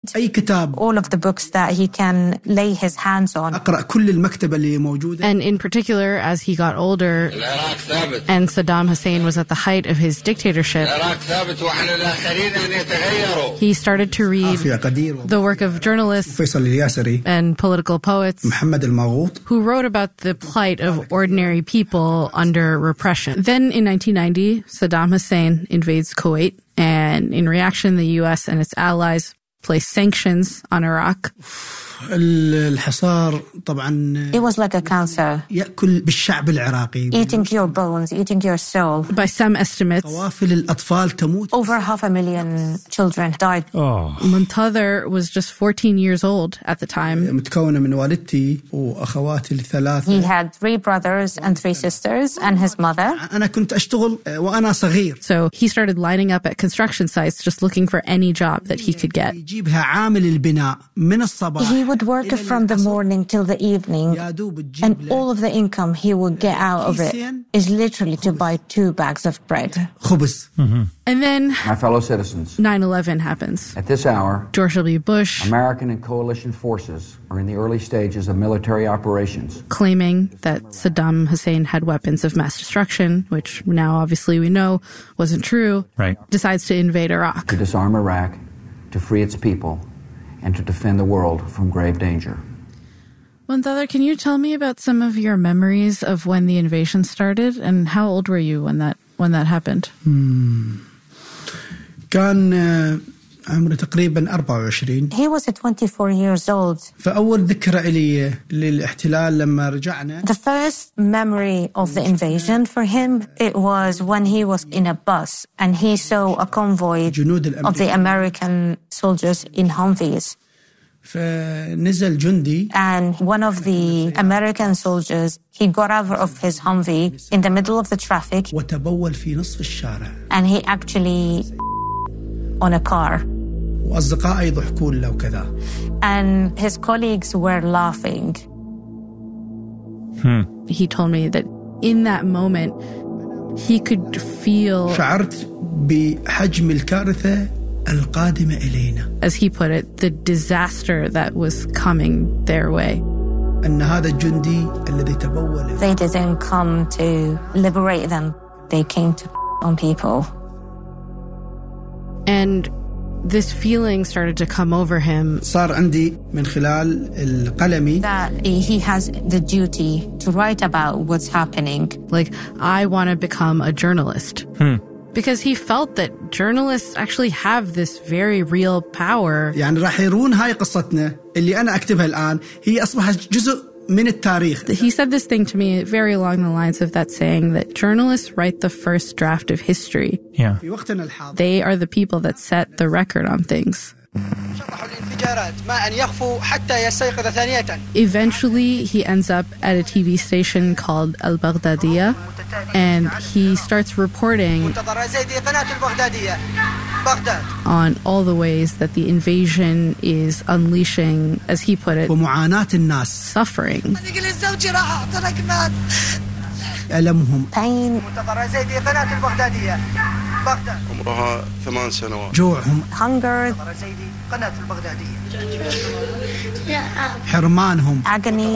أي كتاب. All of the books that he can lay his hands on. أقرأ كل المكتبة اللي موجودة. And in particular, as he got older and Saddam Hussein was at the height of his dictatorship, he started to read the work of journalists and political poets who wrote about the plight of ordinary people under repression. Then in 1990, Saddam Hussein invades Kuwait, and in reaction, the U.S. and its allies placed sanctions on Iraq. الحصار طبعا It was like a cancer. يأكل بالشعب العراقي. Eating your bones, eating your soul. By some estimates, قوافل الأطفال تموت. Over 500,000 children died. Muntadhir was just 14 years old at the time. متكونة من والدتي وأخواتي الثلاثة. He had 3 brothers and 3 sisters and his mother. أنا كنت أشتغل وأنا صغير. So he started lining up at construction sites just looking for any job that he could get. يجيبها عامل البناء من الصباح. He would work from the morning till the evening, and all of the income he would get out of it is literally to buy 2 bags of bread. And then my fellow citizens, 9/11 happens. At this hour, George W. Bush, American and coalition forces are in the early stages of military operations, claiming that Saddam Hussein had weapons of mass destruction, which now obviously we know wasn't true, decides to invade Iraq. To disarm Iraq, to free its people, and to defend the world from grave danger. Muntadhir, can you tell me about some of your memories of when the invasion started, and how old were you when that happened? كان عمره تقريبا 24. He was 24 years old. فأول ذكرى إلي للاحتلال لما رجعنا. The first memory of the invasion for him, it was when he was in a bus and he saw a convoy of the American soldiers in Humvees. فنزل جندي. And one of the American soldiers, he got out of his Humvee in the middle of the traffic. وتبول في نصف الشارع. And he actually on a car. وأصدقائي يضحكون له وكذا. And his colleagues were laughing. He told me that in that moment, he could feel... شعرت بحجم الكارثة القادمة إلينا. As he put it, the disaster that was coming their way. أن هذا الجندي الذي تبول. They didn't come to liberate them. They came to on people. And this feeling started to come over him. صار عندي من خلال القلمي. That he has the duty to write about what's happening. Like, I want to become a journalist. Because he felt that journalists actually have this very real power. يعني راح يرون هاي قصتنا اللي أنا أكتبها الآن هي أصبحت جزء من التاريخ. He said this thing to me very along the lines of that saying that journalists write the first draft of history. Yeah. في وقتنا الحاضر. They are the people that set the record on things. Eventually, he ends up at a TV station called Al Baghdadiya, and he starts reporting on all the ways that the invasion is unleashing, as he put it, suffering. Pain, جوعهم, hunger, حرمانهم, agony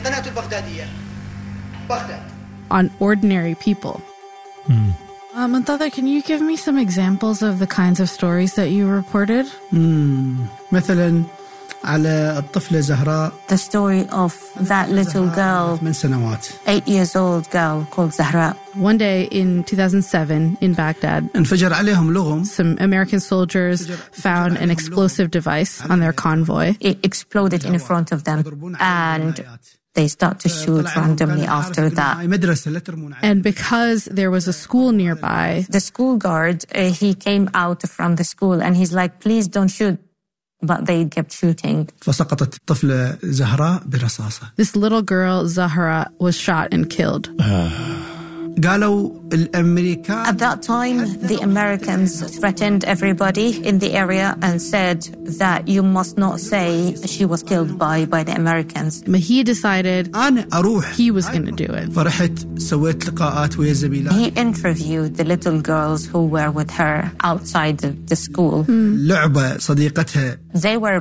on ordinary people. Muntadhir, can you give me some examples of the kinds of stories that you reported? مثلا على الطفلة زهراء. The story of that little girl, 8 سنوات. 8 years old girl called Zahra. One day in 2007 in Baghdad, انفجر عليهم لغم. some American soldiers found an explosive device on their convoy. It exploded in front of them, and they start to shoot randomly after that. And because there was a school nearby, the school guard, he came out from the school and he's like, please don't shoot. But they kept shooting. فسقطت الطفلة زهراء برصاصة. This little girl, Zahra, was shot and killed. قالوا الأمريكان. At that time, the Americans threatened everybody in the area and said that you must not say she was killed by the Americans. But he decided أنا أروح. He was going to do it. فرحت سويت لقاءات ويا زميلات. He interviewed the little girls who were with her outside the school. لعبة صديقتها. They were